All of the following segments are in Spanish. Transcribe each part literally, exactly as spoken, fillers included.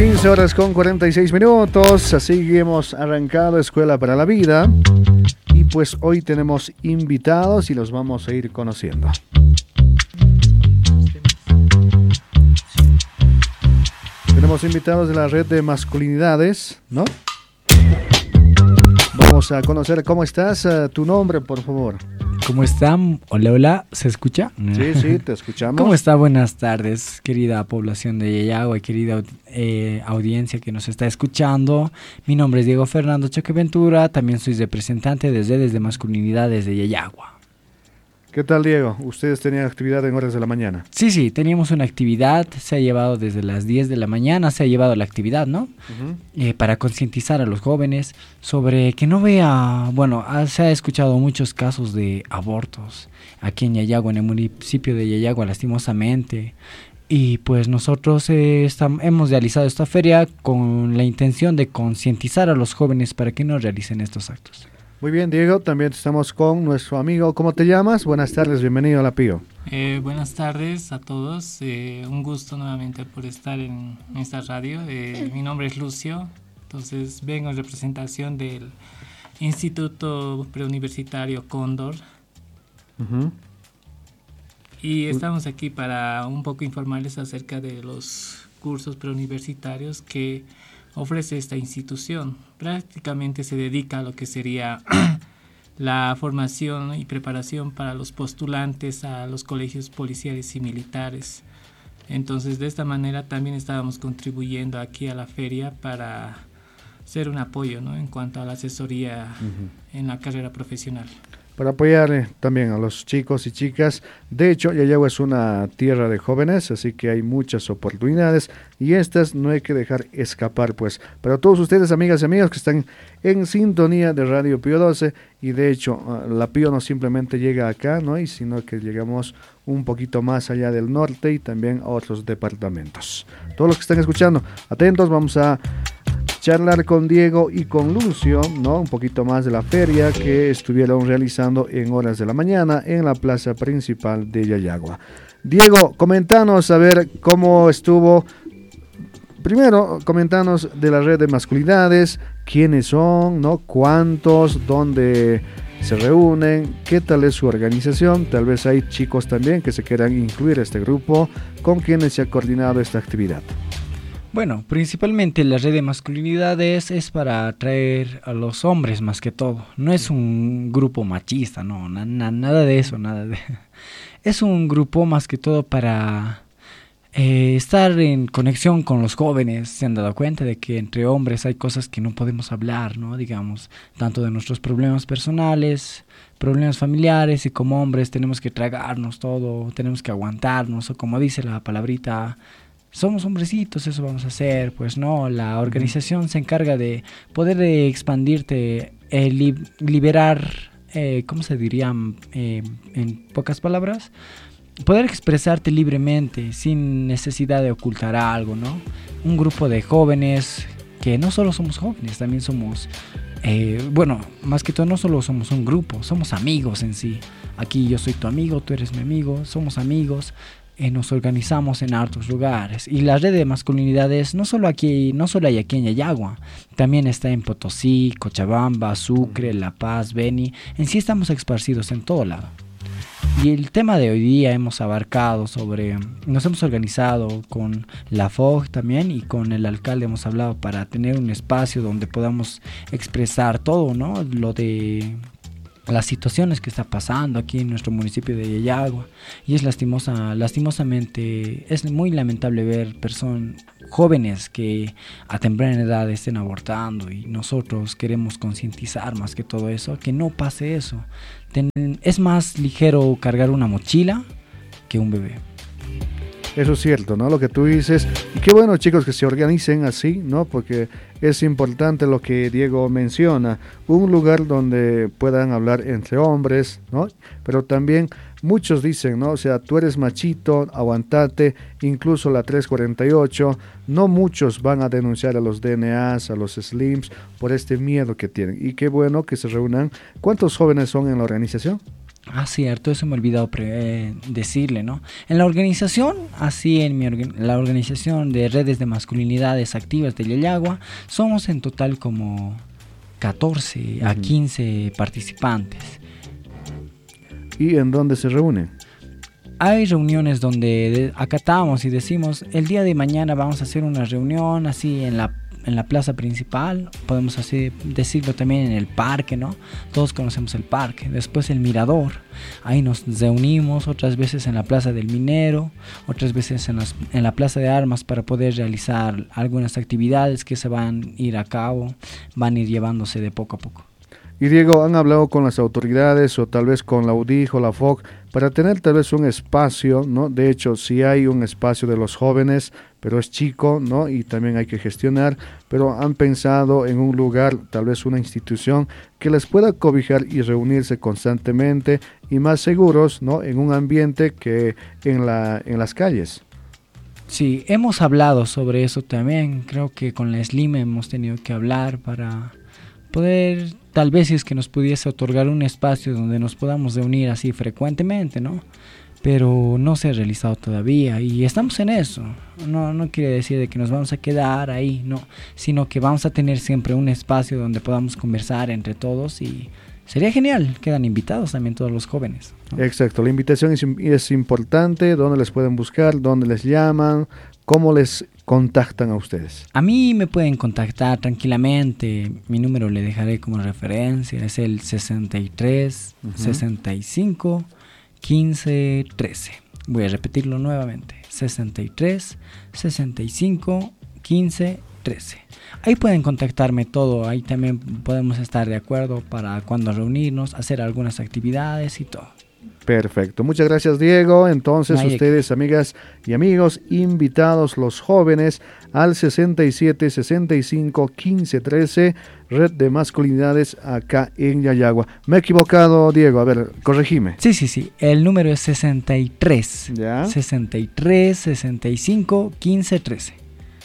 quince horas con cuarenta y seis minutos, así hemos arrancado Escuela para la Vida y pues hoy tenemos invitados y los vamos a ir conociendo. Tenemos invitados de la red de masculinidades, ¿no? Vamos a conocer cómo estás, uh, tu nombre, por favor. ¿Cómo están? Hola, hola, ¿se escucha? Sí, sí, te escuchamos. ¿Cómo está? Buenas tardes, querida población de Yayagua y querida eh, audiencia que nos está escuchando. Mi nombre es Diego Fernando Choqueventura, también soy representante de redes de masculinidades de Yayagua. ¿Qué tal, Diego? ¿Ustedes tenían actividad en horas de la mañana? Sí, sí, teníamos una actividad, se ha llevado desde las diez de la mañana, se ha llevado la actividad, ¿no? Uh-huh. Eh, para concientizar a los jóvenes sobre que no vea, bueno, ha, se ha escuchado muchos casos de abortos aquí en Yayagua, en el municipio de Yayagua, lastimosamente. Y pues nosotros eh, estam, hemos realizado esta feria con la intención de concientizar a los jóvenes para que no realicen estos actos. Muy bien, Diego, también estamos con nuestro amigo. ¿Cómo te llamas? Buenas tardes, bienvenido a La Pío. Eh, buenas tardes a todos, eh, un gusto nuevamente por estar en esta radio. Eh, mi nombre es Lucio, entonces vengo en representación del Instituto Preuniversitario Cóndor. Uh-huh. Y estamos aquí para un poco informarles acerca de los cursos preuniversitarios que ofrece esta institución. Prácticamente se dedica a lo que sería la formación y preparación para los postulantes a los colegios policiales y militares. Entonces, de esta manera también estábamos contribuyendo aquí a la feria para ser un apoyo, ¿no?, en cuanto a la asesoría uh-huh. en la carrera profesional. Para apoyar eh, también a los chicos y chicas. De hecho, Yayagua es una tierra de jóvenes, así que hay muchas oportunidades y estas no hay que dejar escapar, pues. Para todos ustedes, amigas y amigos que están en sintonía de Radio Pío doce, y de hecho, uh, la Pío no simplemente llega acá, ¿no?, y sino que llegamos un poquito más allá del norte y también a otros departamentos. Todos los que están escuchando, atentos, vamos a charlar con Diego y con Lucio, ¿no?, un poquito más de la feria que estuvieron realizando en horas de la mañana en la plaza principal de Yayagua. Diego, comentanos a ver cómo estuvo. Primero, comentanos de la red de masculinidades, quiénes son, ¿no?, cuántos, dónde se reúnen, qué tal es su organización. Tal vez hay chicos también que se quieran incluir a este grupo, con quienes se ha coordinado esta actividad. Bueno, principalmente la red de masculinidades es para atraer a los hombres más que todo. No es un grupo machista, no, na, na, nada de eso, nada de. Es un grupo más que todo para eh, estar en conexión con los jóvenes. Se han dado cuenta de que entre hombres hay cosas que no podemos hablar, ¿no? Digamos, tanto de nuestros problemas personales, problemas familiares, y como hombres tenemos que tragarnos todo, tenemos que aguantarnos, o como dice la palabrita, somos hombrecitos, eso vamos a hacer. Pues no, la organización se encarga de poder eh, expandirte, eh, li- liberar, eh, ¿cómo se diría eh, en pocas palabras? Poder expresarte libremente, sin necesidad de ocultar algo, ¿no? Un grupo de jóvenes, que no solo somos jóvenes, también somos, eh, bueno, más que todo no solo somos un grupo, somos amigos en sí. Aquí yo soy tu amigo, tú eres mi amigo, somos amigos. Eh, nos organizamos en hartos lugares, y la red de masculinidades no solo aquí, no solo hay aquí en Yayagua, también está en Potosí, Cochabamba, Sucre, La Paz, Beni. En sí estamos esparcidos en todo lado. Y el tema de hoy día hemos abarcado sobre, nos hemos organizado con la F O G también, y con el alcalde hemos hablado para tener un espacio donde podamos expresar todo, ¿no?, lo de las situaciones que está pasando aquí en nuestro municipio de Yayagua. Y es lastimosa, lastimosamente, es muy lamentable ver personas jóvenes que a temprana edad estén abortando, y nosotros queremos concientizar más que todo eso, que no pase eso. Ten, es más ligero cargar una mochila que un bebé. Eso es cierto, ¿no?, lo que tú dices. Y qué bueno, chicos, que se organicen así, ¿no?, porque es importante lo que Diego menciona, un lugar donde puedan hablar entre hombres, ¿no? Pero también muchos dicen, ¿no?, o sea, tú eres machito, aguantate, incluso la tres cuarenta y ocho, no muchos van a denunciar a los D N As, a los Slims, por este miedo que tienen. Y qué bueno que se reúnan. ¿Cuántos jóvenes son en la organización? Ah, cierto, eso me he olvidado pre- eh, decirle, ¿no? En la organización, así en mi orga- la organización de redes de masculinidades activas de Yayagua, somos en total como catorce a Ujú. quince participantes. ¿Y en dónde se reúnen? Hay reuniones donde de- acatamos y decimos, el día de mañana vamos a hacer una reunión así en la, en la plaza principal, podemos así decirlo también en el parque, ¿no? Todos conocemos el parque, después el mirador, ahí nos reunimos, otras veces en la plaza del minero, otras veces en, las, en la plaza de armas para poder realizar algunas actividades que se van a ir a cabo, van a ir llevándose de poco a poco. Y Diego, ¿han hablado con las autoridades o tal vez con la U D I J o la F O C para tener tal vez un espacio, ¿no? De hecho, sí hay un espacio de los jóvenes, pero es chico, ¿no? Y también hay que gestionar, pero han pensado en un lugar, tal vez una institución que les pueda cobijar y reunirse constantemente y más seguros, ¿no? En un ambiente que en la, en las calles. Sí, hemos hablado sobre eso también, creo que con la SLIM hemos tenido que hablar para poder, tal vez si es que nos pudiese otorgar un espacio donde nos podamos reunir así frecuentemente, ¿no? Pero no se ha realizado todavía y estamos en eso. No, no quiere decir de que nos vamos a quedar ahí, no, sino que vamos a tener siempre un espacio donde podamos conversar entre todos y sería genial. Quedan invitados también todos los jóvenes, ¿no? Exacto, la invitación es, es importante, dónde les pueden buscar, dónde les llaman, cómo les contactan a ustedes. A mí me pueden contactar tranquilamente, mi número le dejaré como referencia, es el sesenta y tres, Uh-huh. sesenta y cinco, quince, trece. Voy a repetirlo nuevamente, sesenta y tres, sesenta y cinco, quince, trece. Ahí pueden contactarme todo, ahí también podemos estar de acuerdo para cuando reunirnos, hacer algunas actividades y todo. Perfecto, muchas gracias Diego. Entonces Ay, ustedes, amigas y amigos, invitados los jóvenes al sesenta y siete, sesenta y cinco, quince, trece, Red de Masculinidades acá en Yayagua. Me he equivocado, Diego, a ver, corregime. Sí, sí, sí, el número es sesenta y tres, ¿Ya? sesenta y tres, sesenta y cinco, quince, trece.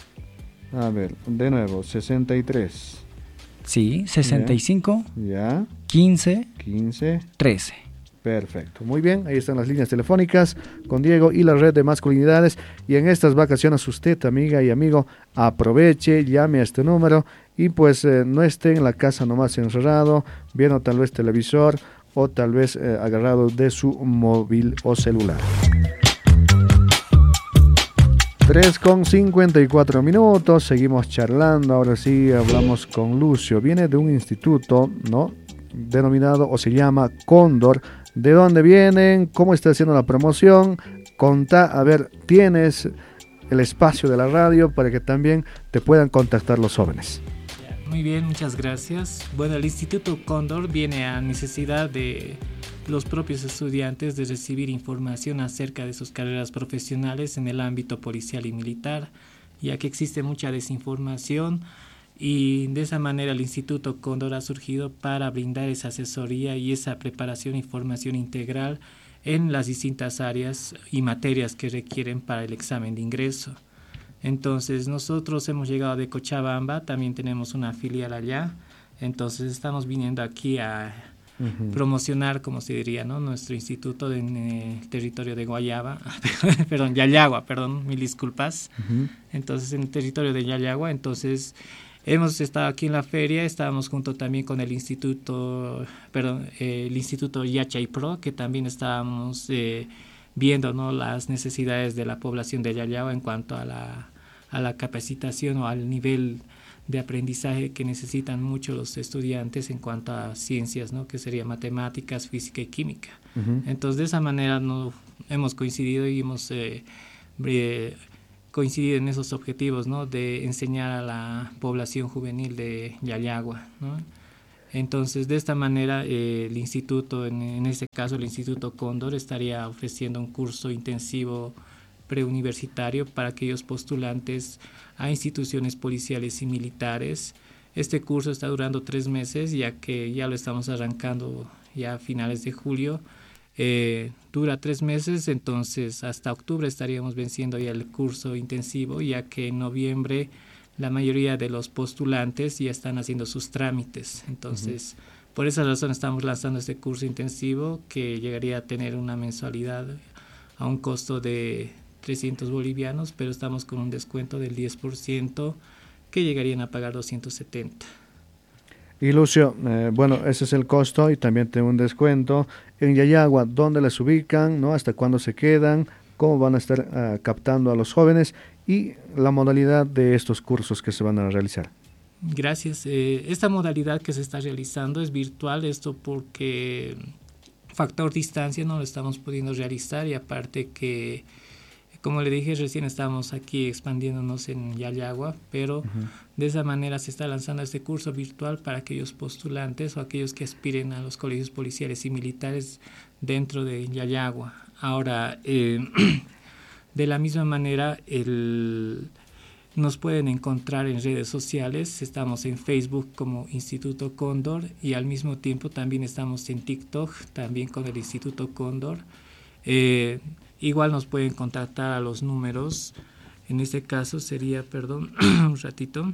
A ver, de nuevo, sesenta y tres. Sí, sesenta y cinco, Ya, quince, quince. trece. Perfecto, muy bien, ahí están las líneas telefónicas con Diego y la Red de Masculinidades. Y en estas vacaciones usted, amiga y amigo, aproveche, llame a este número y pues eh, no esté en la casa nomás encerrado, viendo tal vez televisor o tal vez eh, agarrado de su móvil o celular. tres con cincuenta y cuatro minutos, seguimos charlando, ahora sí hablamos con Lucio, viene de un instituto, ¿no? Denominado o se llama Cóndor. ¿De dónde vienen? ¿Cómo está haciendo la promoción? Contá, a ver, tienes el espacio de la radio para que también te puedan contactar los jóvenes. Muy bien, muchas gracias. Bueno, el Instituto Cóndor viene a necesidad de los propios estudiantes de recibir información acerca de sus carreras profesionales en el ámbito policial y militar, ya que existe mucha desinformación. Y de esa manera el Instituto Cóndor ha surgido para brindar esa asesoría y esa preparación y formación integral en las distintas áreas y materias que requieren para el examen de ingreso. Entonces nosotros hemos llegado de Cochabamba, también tenemos una filial allá, entonces estamos viniendo aquí a uh-huh. promocionar, como se diría, ¿no? Nuestro instituto en el territorio de Guayaba, perdón, Yayagua, perdón, mil disculpas. Uh-huh. Entonces en el territorio de Yayagua, entonces hemos estado aquí en la feria, estábamos junto también con el instituto, perdón, eh, el instituto Yachay Pro, que también estábamos eh, viendo, ¿no? Las necesidades de la población de Yayagua en cuanto a la, a la capacitación o al nivel de aprendizaje que necesitan mucho los estudiantes en cuanto a ciencias, ¿no? Que sería matemáticas, física y química. Uh-huh. Entonces de esa manera no hemos coincidido y hemos eh, eh, coincidido en esos objetivos, ¿no? De enseñar a la población juvenil de Yayagua, ¿no? Entonces, de esta manera, eh, el instituto, en, en este caso el Instituto Cóndor, estaría ofreciendo un curso intensivo preuniversitario para aquellos postulantes a instituciones policiales y militares. Este curso está durando tres meses, ya que ya lo estamos arrancando ya a finales de julio. Eh, dura tres meses, entonces hasta octubre estaríamos venciendo ya el curso intensivo, ya que en noviembre la mayoría de los postulantes ya están haciendo sus trámites. Entonces, uh-huh. Por esa razón estamos lanzando este curso intensivo que llegaría a tener una mensualidad a un costo de trescientos bolivianos, pero estamos con un descuento del diez por ciento que llegarían a pagar doscientos setenta. Y Lucio, eh, bueno, ese es el costo y también tengo un descuento. En Yayagua, ¿dónde las ubican? ¿No? ¿Hasta cuándo se quedan? ¿Cómo van a estar uh, captando a los jóvenes? Y la modalidad de estos cursos que se van a realizar. Gracias. Eh, esta modalidad que se está realizando es virtual, esto porque factor distancia no lo estamos pudiendo realizar y aparte que, como le dije, recién estamos aquí expandiéndonos en Yayagua, pero uh-huh. de esa manera se está lanzando este curso virtual para aquellos postulantes o aquellos que aspiren a los colegios policiales y militares dentro de Yayagua. Ahora, eh, de la misma manera, el, nos pueden encontrar en redes sociales. Estamos en Facebook como Instituto Cóndor y al mismo tiempo también estamos en TikTok, también con el Instituto Cóndor. Eh, igual nos pueden contactar a los números. En este caso sería, perdón, un ratito.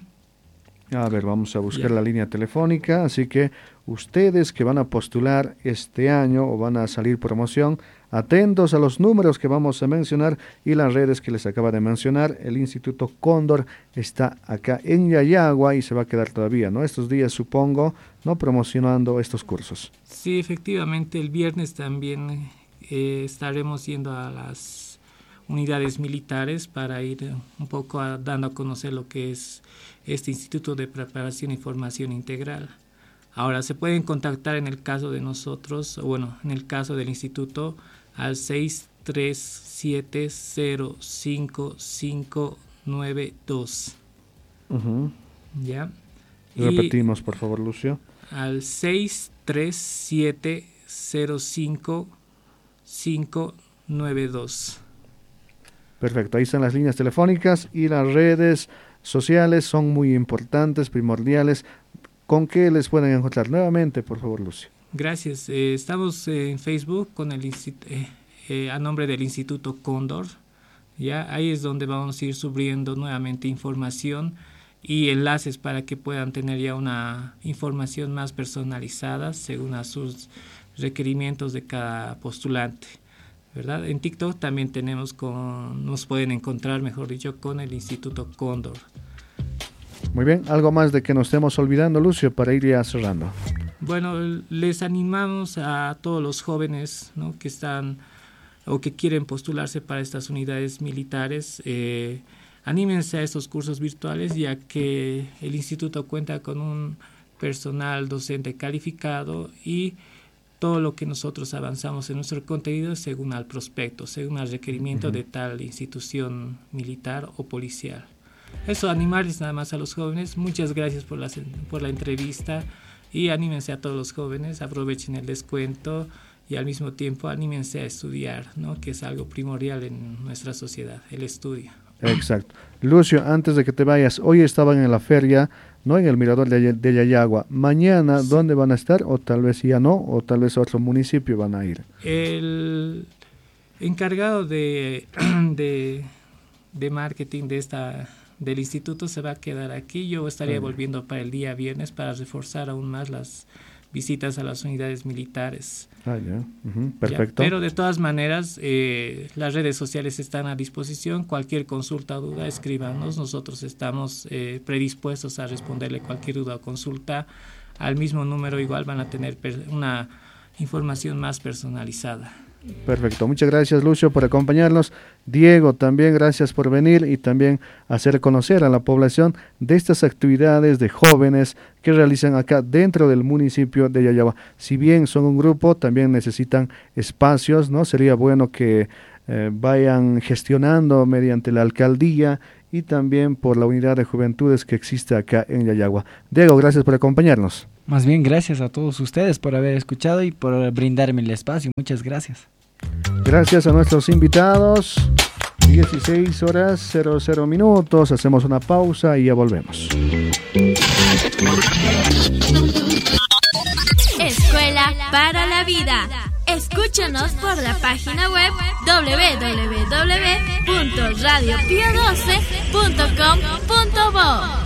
A ver, vamos a buscar Ya. la línea telefónica, así que ustedes que van a postular este año o van a salir promoción, atentos a los números que vamos a mencionar y las redes que les acaba de mencionar. El Instituto Cóndor está acá en Yayagua y se va a quedar todavía, ¿no? Estos días, supongo, ¿no? Promocionando estos cursos. Sí, efectivamente, el viernes también eh, estaremos yendo a las unidades militares para ir un poco a, dando a conocer lo que es este Instituto de Preparación y Formación Integral. Ahora, se pueden contactar en el caso de nosotros, o bueno, en el caso del instituto, al seis tres siete cero cinco cinco nueve dos. Uh-huh. ¿Ya? Repetimos, por favor, Lucio. Al seis tres siete cero cinco cinco nueve dos. Perfecto, ahí están las líneas telefónicas y las redes sociales son muy importantes, primordiales. ¿Con qué les pueden encontrar? Nuevamente, por favor, Lucio. Gracias. Eh, estamos eh, en Facebook con el eh, eh, a nombre del Instituto Cóndor. Ya ahí es donde vamos a ir subiendo nuevamente información y enlaces para que puedan tener ya una información más personalizada según a sus requerimientos de cada postulante, ¿verdad? En TikTok también tenemos con, nos pueden encontrar, mejor dicho, con el Instituto Cóndor. Muy bien, algo más de que nos estemos olvidando, Lucio, para ir ya cerrando. Bueno, les animamos a todos los jóvenes, ¿no?, que están o que quieren postularse para estas unidades militares. Eh, anímense a estos cursos virtuales, ya que el instituto cuenta con un personal docente calificado y todo lo que nosotros avanzamos en nuestro contenido según al prospecto, según al requerimiento uh-huh. de tal institución militar o policial. Eso, animarles nada más a los jóvenes. Muchas gracias por la, por la entrevista y anímense a todos los jóvenes, aprovechen el descuento y al mismo tiempo anímense a estudiar, ¿no?, que es algo primordial en nuestra sociedad, el estudio. Exacto. Lucio, antes de que te vayas, hoy estaban en la feria, no en el mirador de, de Yayagua. Mañana, sí. ¿Dónde van a estar? O tal vez ya no, o tal vez a otro municipio van a ir. El encargado de, de, de marketing de esta del instituto se va a quedar aquí. Yo estaría ah, volviendo para el día viernes para reforzar aún más las visitas a las unidades militares. Ah, ya. Uh-huh. Perfecto. Ya, pero de todas maneras, eh, las redes sociales están a disposición. Cualquier consulta o duda, escríbanos. Nosotros estamos eh, predispuestos a responderle cualquier duda o consulta. Al mismo número igual van a tener per- una información más personalizada. Perfecto, muchas gracias, Lucio, por acompañarnos. Diego, también gracias por venir y también hacer conocer a la población de estas actividades de jóvenes que realizan acá dentro del municipio de Yayagua. Si bien son un grupo, también necesitan espacios, ¿no? Sería bueno que eh, vayan gestionando mediante la alcaldía y también por la unidad de juventudes que existe acá en Yayagua. Diego, gracias por acompañarnos. Más bien, gracias a todos ustedes por haber escuchado y por brindarme el espacio. Muchas gracias. Gracias a nuestros invitados. dieciséis horas cero cero minutos. Hacemos una pausa y ya volvemos. Escuela para la vida. Escúchanos por la página web doble u doble u doble u punto radio pio doce punto com punto bo.